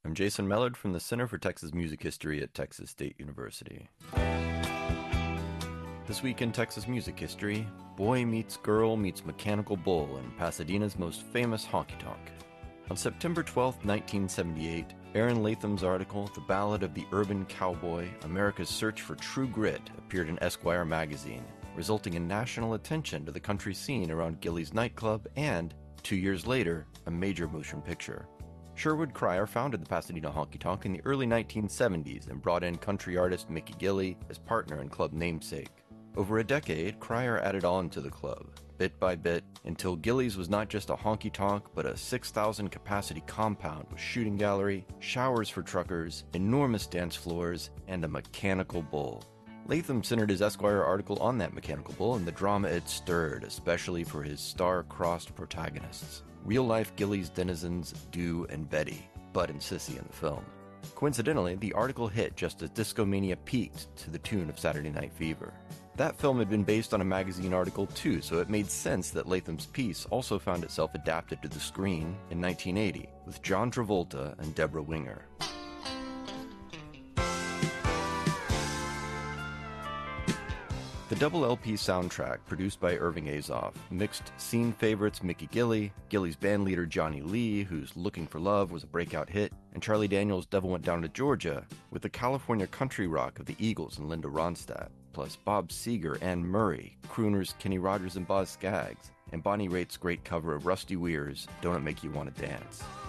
I'm Jason Mellard from the Center for Texas Music History at Texas State University. This week in Texas music history, boy meets girl meets mechanical bull in Pasadena's most famous honky-tonk. On September 12, 1978, Aaron Latham's article, The Ballad of the Urban Cowboy, America's Search for True Grit, appeared in Esquire magazine, resulting in national attention to the country scene around Gilley's nightclub and, 2 years later, a major motion picture. Sherwood Cryer founded the Pasadena Honky Tonk in the early 1970s and brought in country artist Mickey Gilley as partner and club namesake. Over a decade, Cryer added on to the club, bit by bit, until Gilley's was not just a honky-tonk, but a 6,000 capacity compound with shooting gallery, showers for truckers, enormous dance floors, and a mechanical bull. Latham centered his Esquire article on that mechanical bull and the drama it stirred, especially for his star-crossed protagonists. Real-life Gilley's denizens, Dew and Betty, Bud and Sissy in the film. Coincidentally, the article hit just as Discomania peaked to the tune of Saturday Night Fever. That film had been based on a magazine article too, so it made sense that Latham's piece also found itself adapted to the screen in 1980 with John Travolta and Deborah Winger. The double LP soundtrack, produced by Irving Azoff, mixed scene favorites Mickey Gilley, Gilley's bandleader Johnny Lee, whose Looking for Love was a breakout hit, and Charlie Daniels' Devil Went Down to Georgia, with the California country rock of the Eagles and Linda Ronstadt, plus Bob Seger and Murray, crooners Kenny Rogers and Boz Scaggs, and Bonnie Raitt's great cover of Rusty Weir's Don't It Make You Want to Dance.